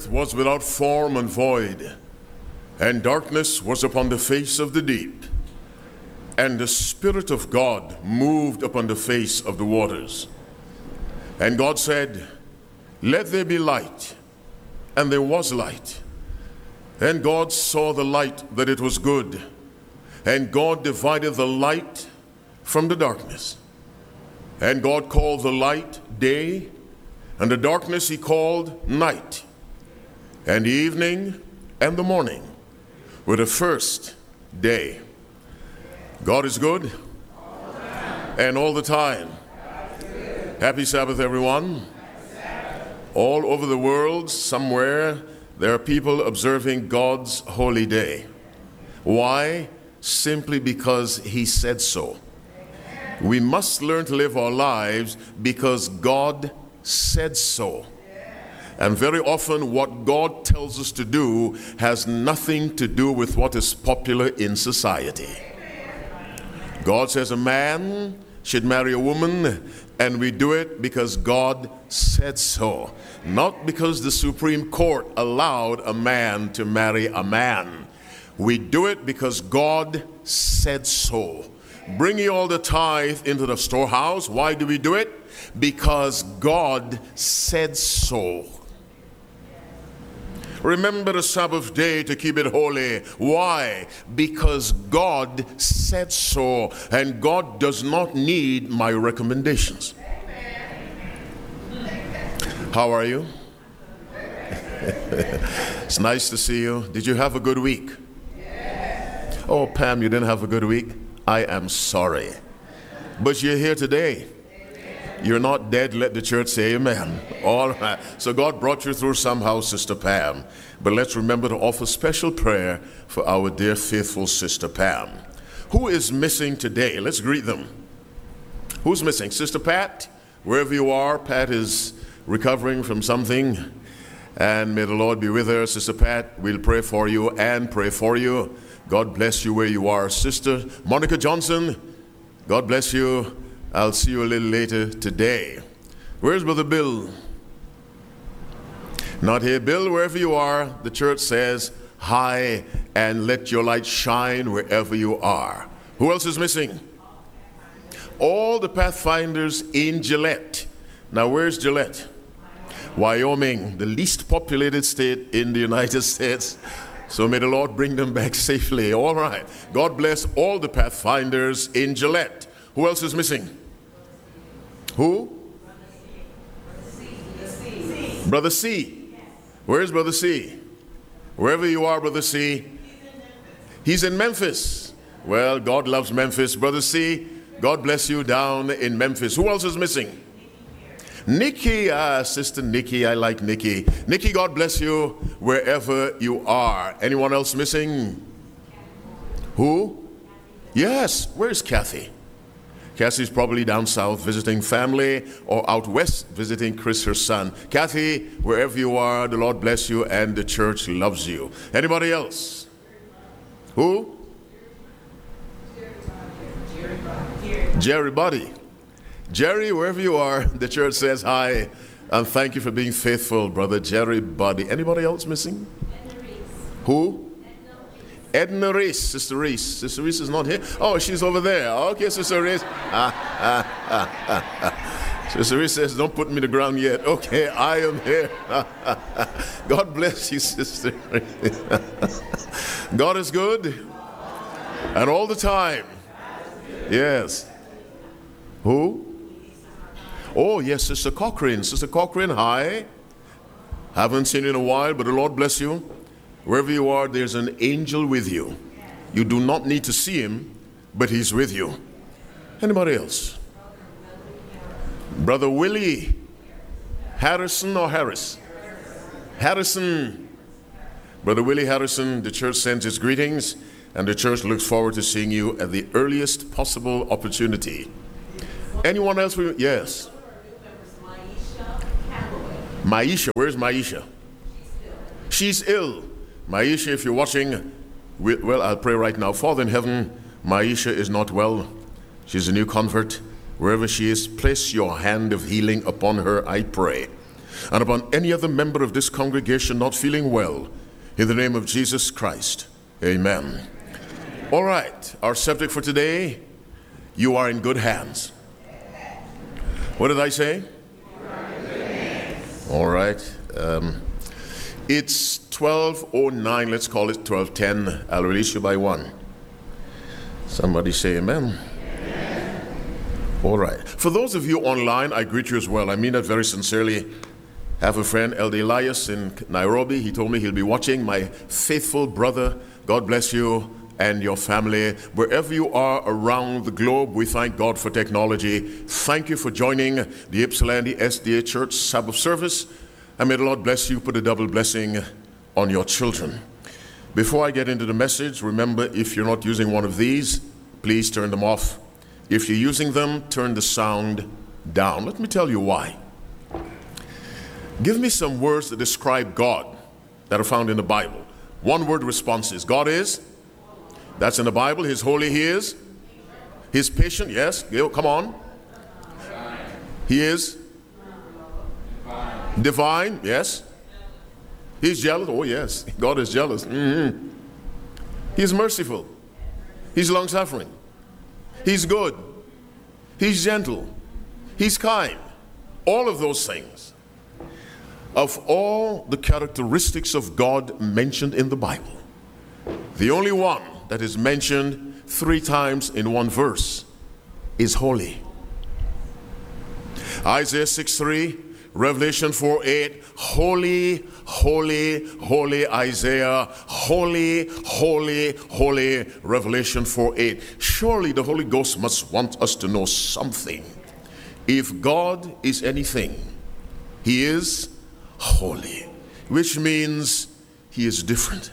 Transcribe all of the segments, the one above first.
earth was without form and void, and darkness was upon the face of the deep, and the Spirit of God moved upon the face of the waters. And God said, "Let there be light," and there was light. And God saw the light that it was good, and God divided the light from the darkness. And God called the light day, and the darkness he called night. And the evening and the morning were the first day. God is good, and all the time. Happy Sabbath, everyone. All over the world, somewhere, there are people observing God's holy day. Why? Simply because he said so. We must learn to live our lives because God said so. And very often what God tells us to do has nothing to do with what is popular in society. God says a man should marry a woman, and we do it because God said so. Not because the Supreme Court allowed a man to marry a man. We do it because God said so. Bring ye all the tithe into the storehouse. Why do we do it? Because God said so. Remember the Sabbath day to keep it holy. Why? Because God said so, and God does not need my recommendations. How are you? It's nice to see you. Did you have a good week? Oh, Pam, you didn't have a good week? I am sorry. But you're here today. You're not dead. Let the church say amen. All right. So God brought you through somehow, Sister Pam. But let's remember to offer special prayer for our dear faithful Sister Pam. Who is missing today? Let's greet them. Who's missing? Sister Pat, wherever you are. Pat is recovering from something. And may the Lord be with her. Sister Pat, we'll pray for you and pray for you. God bless you where you are. Sister Monica Johnson, God bless you. I'll see you a little later today. Where's Brother Bill? Not here. Bill, wherever you are, the church says hi, and let your light shine wherever you are. Who else is missing? All the Pathfinders in Gillette. Now, where's Gillette? Wyoming, the least populated state in the United States. So may the Lord bring them back safely. All right. God bless all the Pathfinders in Gillette. Who else is missing? Who? Brother C. Where's Brother C? Wherever you are, Brother C. He's in Memphis. Well, God loves Memphis. Brother C, God bless you down in Memphis. Who else is missing? Nikki, Sister Nikki, I like Nikki. Nikki, God bless you wherever you are. Anyone else missing? Who? Yes, where's Kathy? Kathy's probably down south visiting family, or out west visiting Chris, her son. Kathy, wherever you are, the Lord bless you and the church loves you. Anybody else? Who? Jerry Buddy. Jerry, wherever you are, the church says hi, and thank you for being faithful, Brother Jerry Buddy. Anybody else missing? Who? Edna Reese. Sister Reese. Sister Reese is not here. Oh, she's over there. Okay, Sister Reese. Sister Reese says, don't put me to the ground yet. Okay, I am here. God bless you, Sister Reese. God is good. And all the time. Yes. Who? Oh, yes, Sister Cochrane. Sister Cochrane, hi. Haven't seen you in a while, but the Lord bless you. Wherever you are, there's an angel with you. You do not need to see him, but he's with you. Anybody else? Brother Willie Harrison or Harris? Harrison. Brother Willie Harrison, the church sends its greetings, and the church looks forward to seeing you at the earliest possible opportunity. Anyone else? Yes. Maisha, where's Maisha? She's ill. Maisha, if you're watching, well, I'll pray right now. Father in heaven, Maisha is not well. She's a new convert. Wherever she is, place your hand of healing upon her, I pray. and upon any other member of this congregation not feeling well, in the name of Jesus Christ. Amen. All right, our subject for today, you are in good hands. What did I say? All right. It's 12:09. Let's call it 12:10. I'll release you by 1. Somebody say amen. Amen. All right. For those of you online, I greet you as well. I mean that very sincerely. I have a friend, Elder Elias, in Nairobi. He told me he'll be watching. My faithful brother, God bless you and your family. Wherever you are around the globe, we thank God for technology. Thank you for joining the Ypsilanti SDA Church Sabbath service. And may the Lord bless you, put a double blessing on your children. Before I get into the message, remember, if you're not using one of these, please turn them off. If you're using them, turn the sound down. Let me tell you why. Give me some words that describe God that are found in the Bible. One word responses. God is? That's in the Bible. He's holy. He is? He's patient. Yes. Come on. He is? Divine. Yes. He's jealous. Oh, yes. God is jealous. He's merciful. He's long-suffering. He's good. He's gentle. He's kind. All of those things. Of all the characteristics of God mentioned in the Bible, the only one that is mentioned 3 times in one verse is holy. Isaiah 6:3, Revelation 4:8, holy, holy, holy Isaiah, holy, holy, holy Revelation 4:8. Surely the Holy Ghost must want us to know something. If God is anything, He is holy, which means He is different.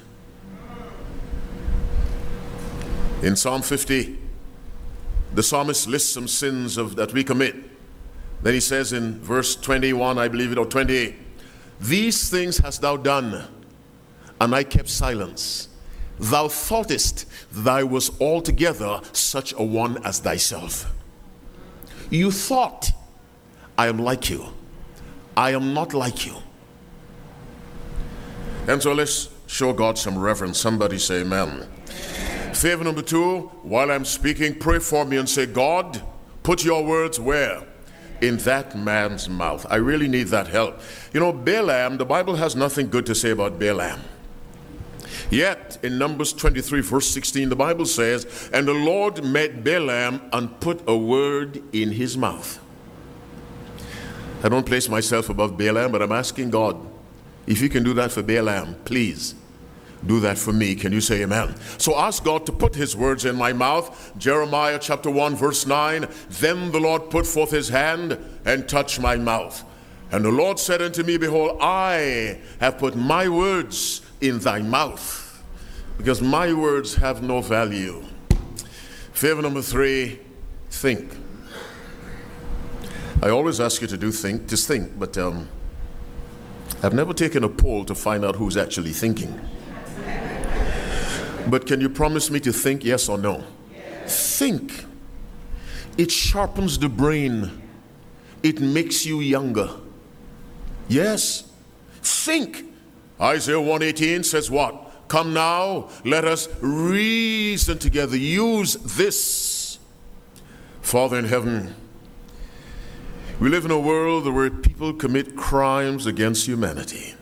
In Psalm 50, the psalmist lists some sins that we commit. Then he says in verse 21, I believe it, or 28, these things hast thou done, and I kept silence. Thou thoughtest thou was altogether such a one as thyself. You thought, I am like you. I am not like you. And so let's show God some reverence. Somebody say amen. Favor number 2, while I'm speaking, pray for me and say, God, put your words where? In that man's mouth. I really need that help. You know, Balaam, the Bible has nothing good to say about Balaam. Yet, in Numbers 23, verse 16, the Bible says, and the Lord met Balaam and put a word in his mouth. I don't place myself above Balaam, but I'm asking God, if you can do that for Balaam, please do that for me. Can you say amen? So ask God to put his words in my mouth. Jeremiah chapter 1 verse 9, then the Lord put forth his hand and touched my mouth. And the Lord said unto me, behold, I have put my words in thy mouth, because my words have no value. Favor number 3, think. I always ask you to just think, but I've never taken a poll to find out who's actually thinking. But can you promise me to think, yes or no? Yes. Think. It sharpens the brain. It makes you younger. Yes. Think. Isaiah 1:18 says what? Come now, let us reason together. Use this. Father in heaven, we live in a world where people commit crimes against humanity.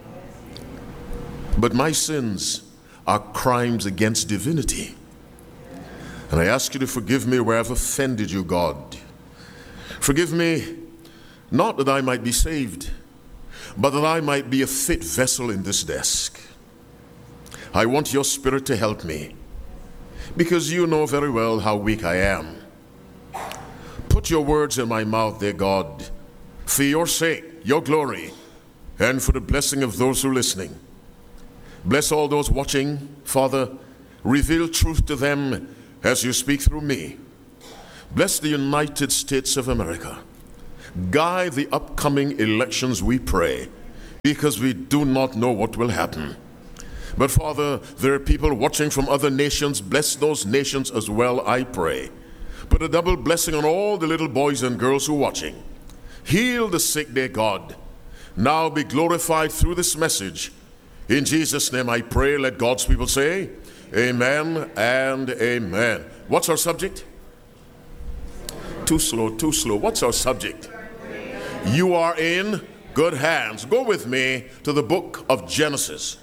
But my sins are crimes against divinity. And I ask you to forgive me where I've offended you, God. Forgive me, not that I might be saved, but that I might be a fit vessel in this desk. I want your Spirit to help me, because you know very well how weak I am. Put your words in my mouth, dear God, for your sake, your glory, and for the blessing of those who are listening. Bless all those watching, Father. Reveal truth to them as you speak through me. Bless the United States of America. Guide the upcoming elections, we pray, because we do not know what will happen. But Father, there are people watching from other nations. Bless those nations as well, I pray. Put a double blessing on all the little boys and girls who are watching. Heal the sick, dear God. now be glorified through this message. In Jesus' name I pray. Let God's people say amen and amen. What's our subject? Too slow, too slow. What's our subject? You are in good hands. Go with me to the book of Genesis.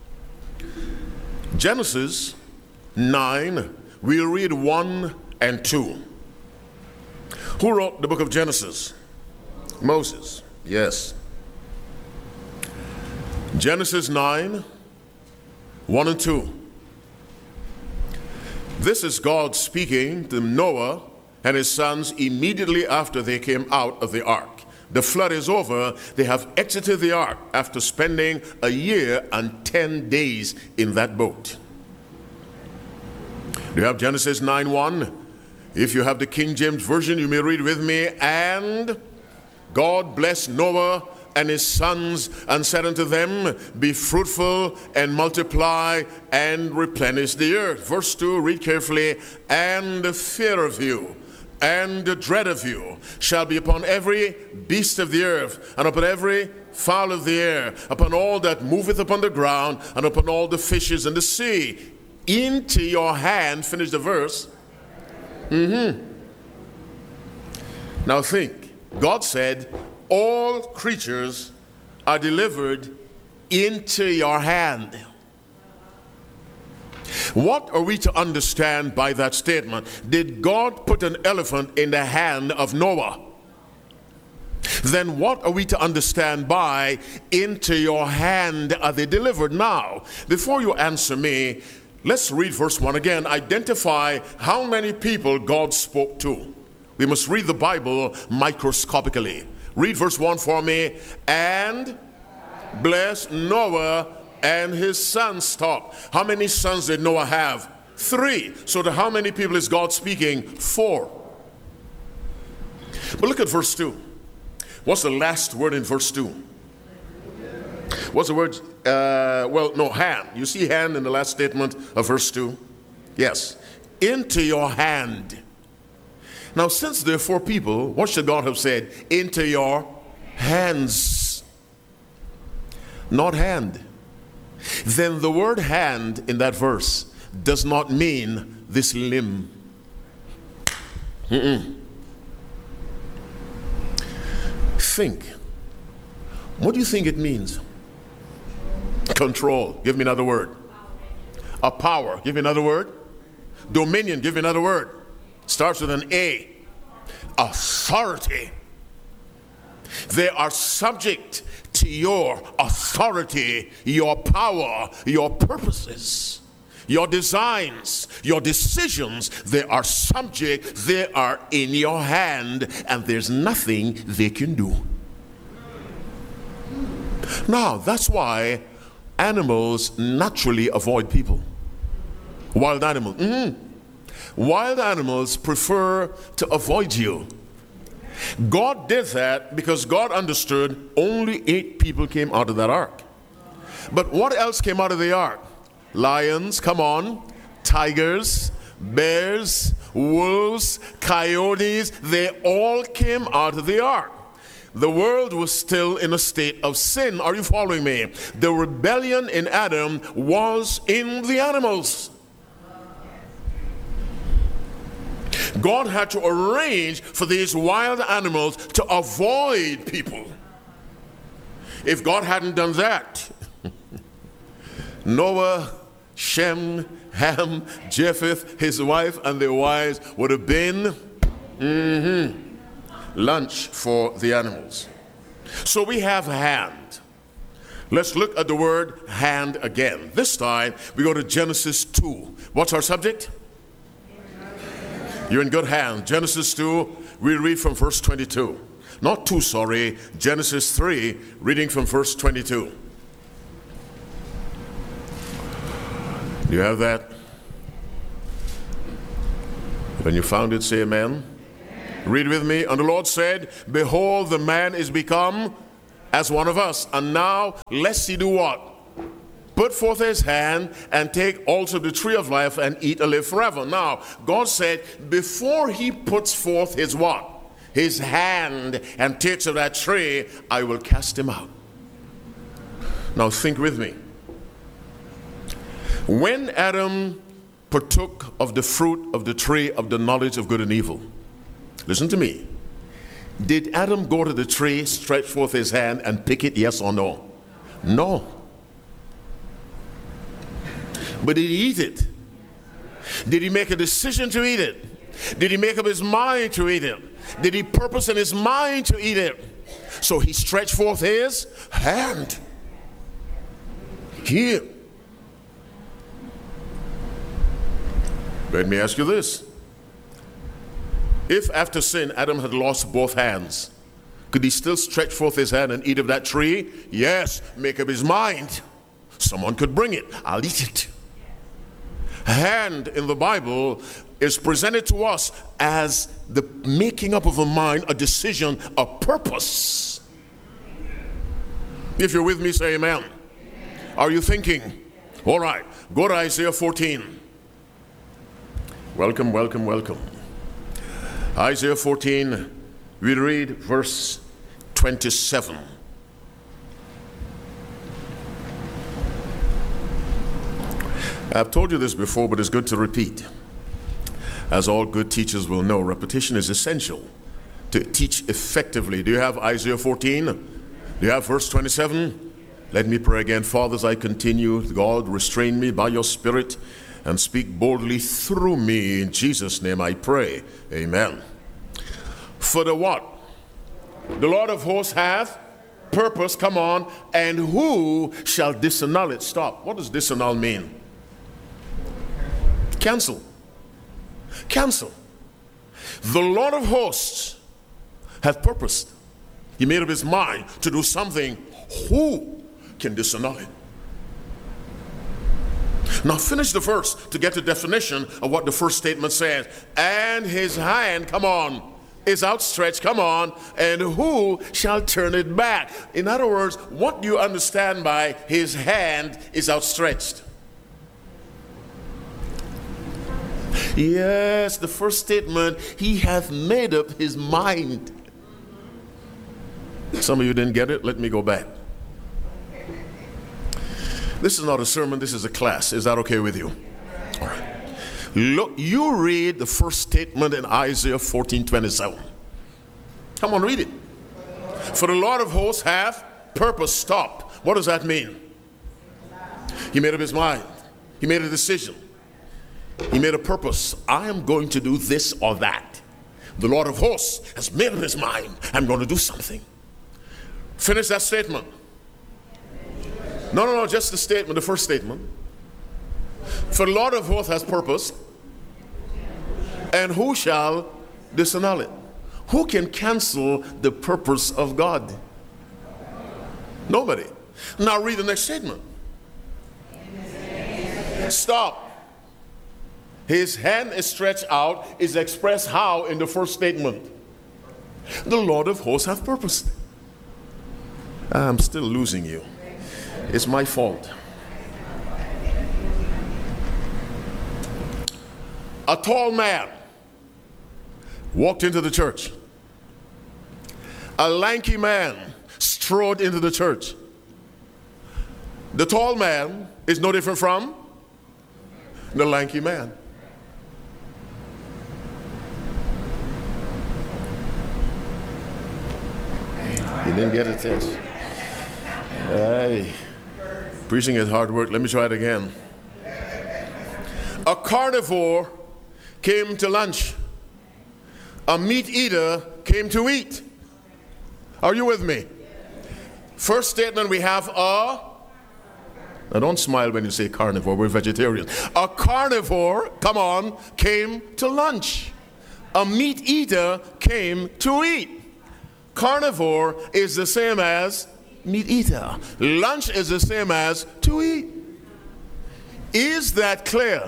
Genesis 9, we'll read 1 and 2. Who wrote the book of Genesis? Moses. Yes. Genesis 9, 1 and 2. This is God speaking to Noah and his sons immediately after they came out of the ark. The flood is over. They have exited the ark after spending a year and 10 days in that boat. Do you have Genesis 9:1? If you have the King James Version, you may read with me. And God blessed Noah and his sons and said unto them, be fruitful and multiply and replenish the earth. Verse 2, read carefully. And the fear of you and the dread of you shall be upon every beast of the earth, and upon every fowl of the air, upon all that moveth upon the ground, and upon all the fishes in the sea. Into your hand, finish the verse. Now think, God said, all creatures are delivered into your hand. What are we to understand by that statement? Did God put an elephant in the hand of Noah? Then what are we to understand by into your hand are they delivered? Now, before you answer me, let's read verse 1 again. Identify how many people God spoke to. We must read the Bible microscopically. Read verse 1 for me. And bless Noah and his sons. Stop. How many sons did Noah have? 3. So to how many people is God speaking? 4. But look at verse 2. What's the last word in verse 2? What's the word? Hand. You see hand in the last statement of verse 2? Yes. Into your hand. Now, since there are 4 people, what should God have said? Into your hands. Not hand. Then the word hand in that verse does not mean this limb. Think. What do you think it means? Control. Give me another word. A power. Give me another word. Dominion. Give me another word. Starts with an A. Authority. They are subject to your authority, your power, your purposes, your designs, your decisions. They are subject, they are in your hand, and there's nothing they can do. Now, that's why animals naturally avoid people. Wild animals. Wild animals prefer to avoid you. God did that because God understood only 8 people came out of that ark. But what else came out of the ark? Lions, come on, tigers, bears, wolves, coyotes, they all came out of the ark. The world was still in a state of sin. Are you following me? The rebellion in Adam was in the animals. God had to arrange for these wild animals to avoid people. If God hadn't done that, Noah, Shem, Ham, Japheth, his wife, and their wives would have been lunch for the animals. So we have hand. Let's look at the word hand again. This time we go to Genesis 2. What's our subject? You're in good hands. Genesis 2, we read from verse 22. Not 2, sorry. Genesis 3, reading from verse 22. Do you have that? When you found it, say amen. Read with me. And the Lord said, behold, the man is become as one of us. And now, lest he do what? Put forth his hand and take also the tree of life and eat and live forever. Now, God said, before he puts forth his what? His hand and takes of that tree, I will cast him out. Now think with me. When Adam partook of the fruit of the tree of the knowledge of good and evil, listen to me. Did Adam go to the tree, stretch forth his hand, and pick it, yes or no? No. But did he eat it? Did he make a decision to eat it? Did he make up his mind to eat it? Did he purpose in his mind to eat it? So he stretched forth his hand. Here. Let me ask you this. If after sin Adam had lost both hands, could he still stretch forth his hand and eat of that tree? Yes, make up his mind. Someone could bring it. I'll eat it. Hand in the Bible is presented to us as the making up of a mind, a decision, a purpose. If you're with me, say amen. Are you thinking? All right, go to Isaiah 14. Welcome, welcome, welcome. Isaiah 14, we read verse 27. I've told you this before, but it's good to repeat. As all good teachers will know, repetition is essential to teach effectively. Do you have Isaiah 14? Do you have verse 27? Let me pray again. Father, as I continue, God, restrain me by your Spirit and speak boldly through me. In Jesus' name I pray. Amen. For the what? The Lord of hosts hath purpose, come on, and who shall disannul it? Stop. What does disannul mean? Cancel. Cancel. The Lord of hosts hath purposed. He made up his mind to do something. Who can disannul it? Now finish the verse to get the definition of what the first statement says. And his hand, come on, is outstretched, come on, and who shall turn it back? In other words, what do you understand by his hand is outstretched? Yes, the first statement, he hath made up his mind. Some of you didn't get it. Let me go back. This is not a sermon, this is a class. Is that okay with you? All right. Look, you read the first statement in Isaiah 14:27. Come on, read it. For the Lord of hosts hath purpose. Stop. What does that mean? He made up his mind. He made a decision. He made a purpose. I am going to do this or that. The Lord of hosts has made up his mind. I'm going to do something. Finish that statement. No, just the statement, the first statement. For the Lord of hosts has purpose, and who shall disannul it? Who can cancel the purpose of God? Nobody. Now read the next statement. Stop. His hand is stretched out is expressed how in the first statement? The Lord of hosts hath purposed. I'm still losing you. It's my fault. A tall man walked into the church. A lanky man strode into the church. The tall man is no different from the lanky man. You didn't get it, Tess. Hey, preaching is hard work. Let me try it again. A carnivore came to lunch. A meat eater came to eat. Are you with me? First statement, we have a... Now don't smile when you say carnivore, we're vegetarians. A carnivore, come on, came to lunch. A meat eater came to eat. Carnivore is the same as meat eater. Lunch is the same as to eat. Is that clear?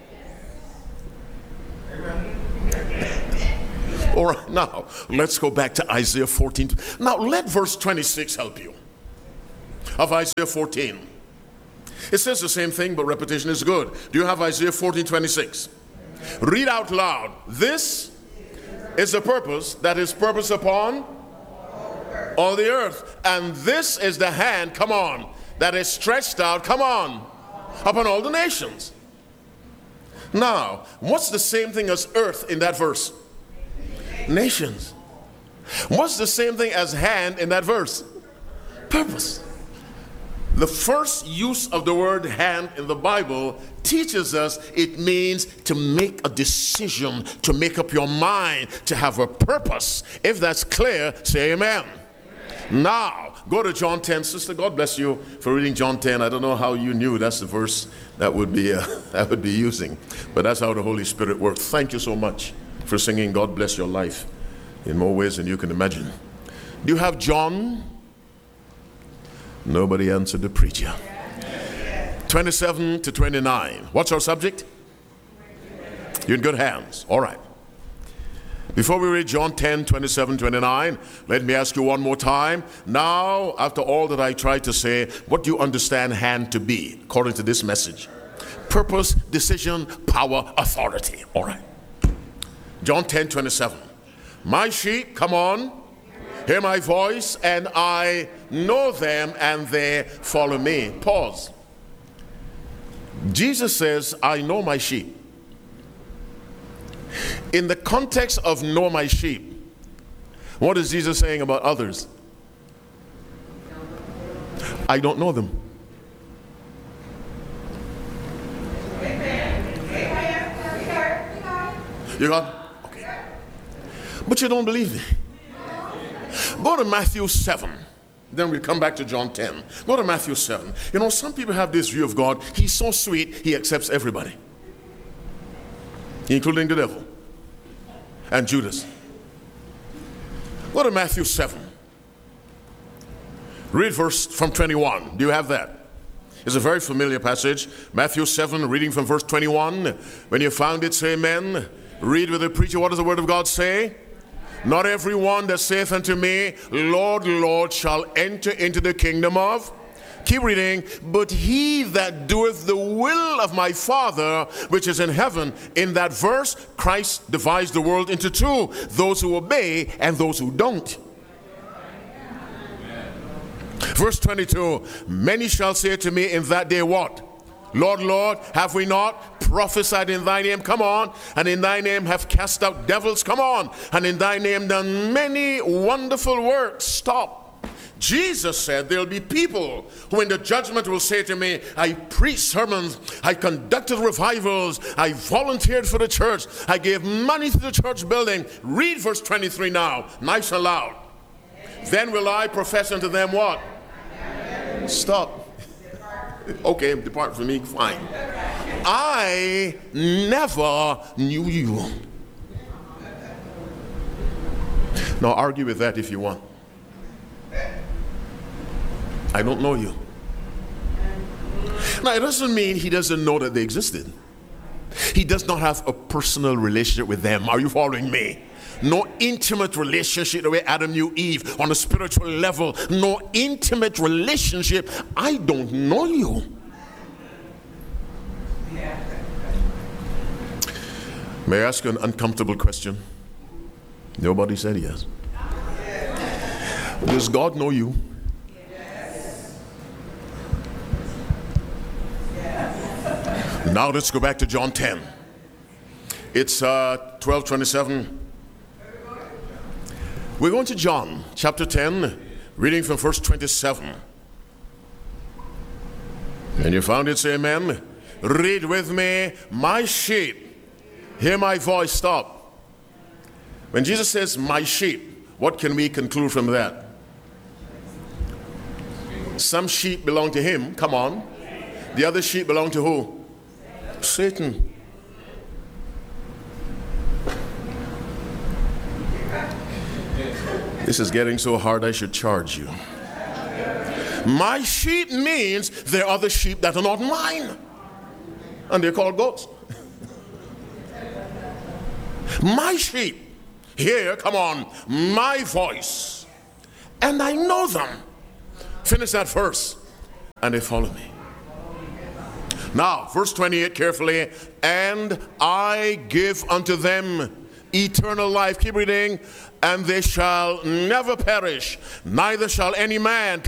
All right, now let's go back to Isaiah 14. Now let verse 26 help you. Of Isaiah 14. It says the same thing, but repetition is good. Do you have Isaiah 14:26? Read out loud. This is the purpose that is purpose upon All the earth. And this is the hand, come on, that is stretched out, come on, upon all the nations. Now, what's the same thing as earth in that verse? Nations. What's the same thing as hand in that verse? Purpose. The first use of the word hand in the Bible teaches us it means to make a decision, to make up your mind, to have a purpose. If that's clear, say amen. Now, go to John 10. Sister, God bless you for reading John 10. I don't know how you knew that's the verse that would be using, but that's how the Holy Spirit works. Thank you so much for singing God Bless Your Life in more ways than you can imagine. Do you have John? Nobody answered the preacher. 27 to 29. What's our subject? You're in good hands. All right. Before we read John 10, 27, 29, let me ask you one more time. Now, after all that I tried to say, what do you understand hand to be, according to this message? Purpose, decision, power, authority. All right. John 10, 27. My sheep, come on, hear my voice, and I know them, and they follow me. Pause. Jesus says, I know my sheep. In the context of know my sheep, what is Jesus saying about others? I don't know them. You got it? Okay. But you don't believe me. Go to Matthew 7. Then we'll come back to John 10. Go to Matthew 7. You know, some people have this view of God. He's so sweet, he accepts everybody, including the devil and Judas. Go to Matthew 7. Read verse from 21. Do you have that? It's a very familiar passage. Matthew 7, reading from verse 21. When you found it, say amen. Read with the preacher. What does the word of God say? Not everyone that saith unto me, Lord, Lord, shall enter into the kingdom of. Keep reading. But he that doeth the will of my Father which is in heaven. In that verse, Christ divides the world into two: those who obey and those who don't. Verse 22, many shall say to me in that day, what? Lord, Lord, have we not prophesied in thy name? Come on. And in thy name have cast out devils? Come on. And in thy name done many wonderful works? Stop. Jesus said there'll be people who in the judgment will say to me, I preached sermons, I conducted revivals, I volunteered for the church, I gave money to the church building. Read verse 23 now, nice and loud. Then will I profess unto them what? Stop. Okay, depart from me, fine. I never knew you. Now argue with that if you want. I don't know you. Now it doesn't mean he doesn't know that they existed. He does not have a personal relationship with them. Are you following me? No intimate relationship the way Adam knew Eve on a spiritual level. No intimate relationship. I don't know you. May I ask you an uncomfortable question? Nobody said yes. Does God know you? Now let's go back to John 10. It's 12:27. We're going to John chapter 10, reading from verse 27. And you found it, say amen. Read with me. My sheep hear my voice. Stop. When Jesus says my sheep, what can we conclude from that? Some sheep belong to him. Come on. The other sheep belong to who? Satan. This is getting so hard I should charge you. My sheep means there are the sheep that are not mine, and they're called goats. My sheep hear, come on, my voice, and I know them. Finish that verse, and they follow me. Now, verse 28 carefully. And I give unto them eternal life. Keep reading. And they shall never perish, neither shall any man